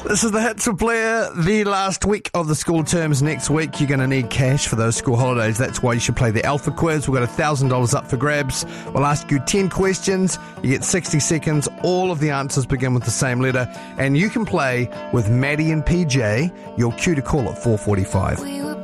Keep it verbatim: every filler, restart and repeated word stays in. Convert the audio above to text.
This is the Hits with Blair, the last week of the school terms. Next week, you're going to need cash for those school holidays. That's why you should play the Alpha Quiz. We've got one thousand dollars up for grabs. We'll ask you ten questions. You get sixty seconds. All of the answers begin with the same letter. And you can play with Maddie and P J. Your cue to call at four forty-five.